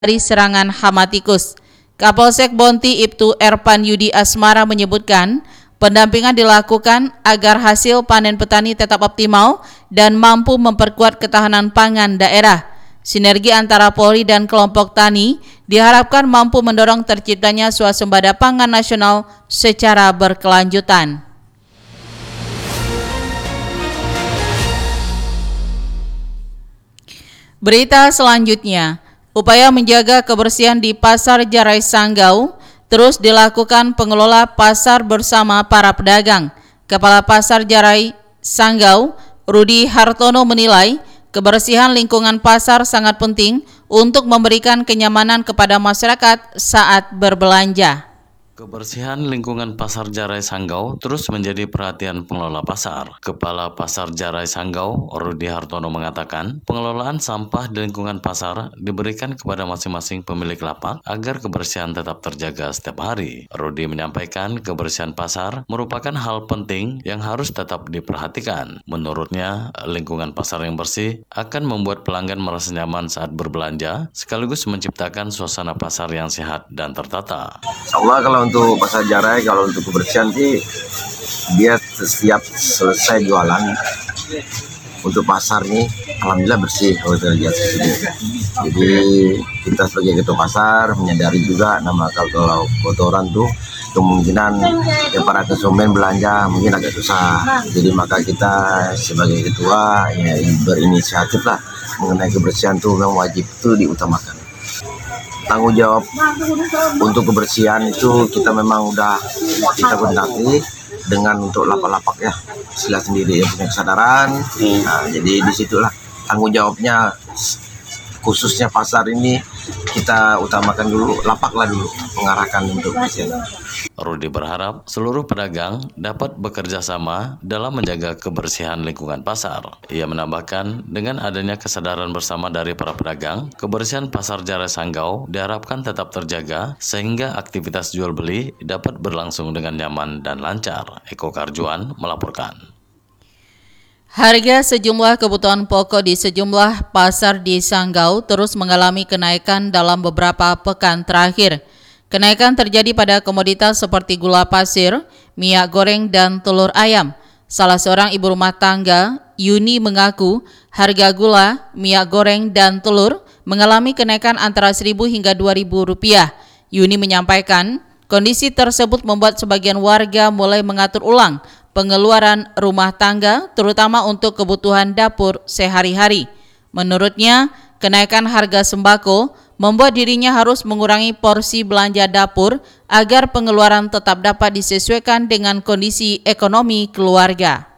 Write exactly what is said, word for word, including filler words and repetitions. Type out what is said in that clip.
dari serangan hama tikus. Kapolsek Bonti Ibtu Erpan Yudi Asmara menyebutkan, pendampingan dilakukan agar hasil panen petani tetap optimal dan mampu memperkuat ketahanan pangan daerah. Sinergi antara Polri dan kelompok tani diharapkan mampu mendorong terciptanya swasembada pangan nasional secara berkelanjutan. Berita selanjutnya, upaya menjaga kebersihan di Pasar Jarai Sanggau terus dilakukan pengelola pasar bersama para pedagang. Kepala Pasar Jarai Sanggau, Rudi Hartono menilai kebersihan lingkungan pasar sangat penting untuk memberikan kenyamanan kepada masyarakat saat berbelanja. Kebersihan lingkungan Pasar Jarai Sanggau terus menjadi perhatian pengelola pasar. Kepala Pasar Jarai Sanggau, Rudi Hartono mengatakan, pengelolaan sampah di lingkungan pasar diberikan kepada masing-masing pemilik lapak agar kebersihan tetap terjaga setiap hari. Rudi menyampaikan kebersihan pasar merupakan hal penting yang harus tetap diperhatikan. Menurutnya, lingkungan pasar yang bersih akan membuat pelanggan merasa nyaman saat berbelanja, sekaligus menciptakan suasana pasar yang sehat dan tertata. Insya kalau untuk Pasar Jarai, kalau untuk kebersihan sih dia setiap selesai jualan untuk pasar nih alhamdulillah bersih kalau kita lihat di sini. Jadi kita sebagai ketua pasar menyadari juga nama kalau kotoran tuh kemungkinan ya para konsumen belanja mungkin agak susah. Jadi maka kita sebagai ketua ya berinisiatif lah mengenai kebersihan tuh memang wajib itu diutamakan. Tanggung jawab untuk kebersihan itu kita memang udah kita berdaki dengan untuk lapak-lapak ya sila sendiri ya punya kesadaran. Nah, jadi disitulah tanggung jawabnya khususnya pasar ini kita utamakan dulu, lapaklah dulu mengarahkan untuk kebersihan. Rudi berharap seluruh pedagang dapat bekerja sama dalam menjaga kebersihan lingkungan pasar. Ia menambahkan, dengan adanya kesadaran bersama dari para pedagang, kebersihan Pasar Jarai Sanggau diharapkan tetap terjaga sehingga aktivitas jual beli dapat berlangsung dengan nyaman dan lancar. Eko Karjuan melaporkan. Harga sejumlah kebutuhan pokok di sejumlah pasar di Sanggau terus mengalami kenaikan dalam beberapa pekan terakhir. Kenaikan terjadi pada komoditas seperti gula pasir, minyak goreng, dan telur ayam. Salah seorang ibu rumah tangga, Yuni, mengaku harga gula, minyak goreng, dan telur mengalami kenaikan antara seribu hingga dua ribu rupiah. Yuni menyampaikan, kondisi tersebut membuat sebagian warga mulai mengatur ulang pengeluaran rumah tangga, terutama untuk kebutuhan dapur sehari-hari. Menurutnya, kenaikan harga sembako membuat dirinya harus mengurangi porsi belanja dapur agar pengeluaran tetap dapat disesuaikan dengan kondisi ekonomi keluarga.